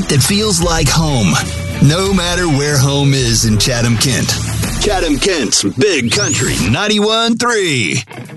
that feels like home, no matter where home is in Chatham-Kent. Chatham-Kent's Big Country 91.3.